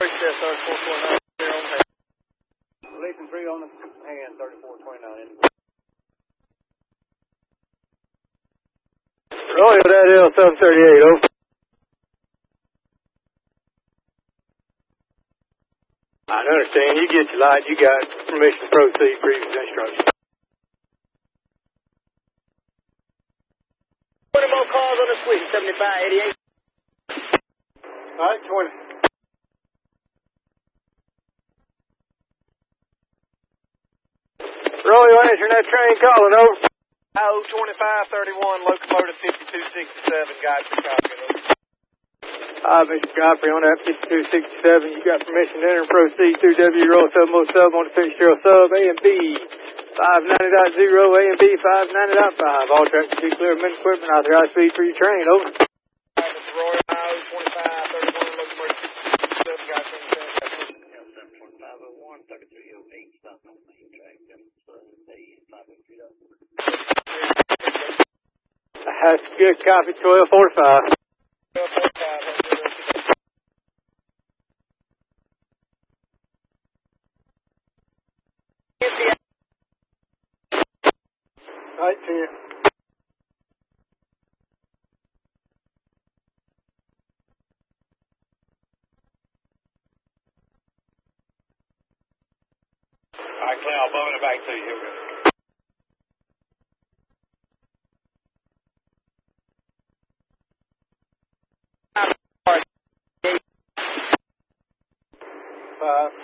Releasing 3 on the hand, 3429. Royal, that L738, over. I understand. You get your light. You got permission to proceed, previous instructions. 20 more calls on the suite, 7588. All right, 20. Royal, answering that train calling, over. IO 2531, locomotive 5267, Godfrey, copy, over. Mr. Godfrey, on that 5267, you got permission to enter and proceed through W roll 707 on the Fitzgerald sub, A and B 590.0, A and B 590.5. All tracks to be clear of men equipment, authorized speed for your train, over. Mr. Roy, IO 2531, locomotive 5267, Godfrey, That's good, copy, 1245. Right, 10. All right, Clay, I'll bump it back to you. Five.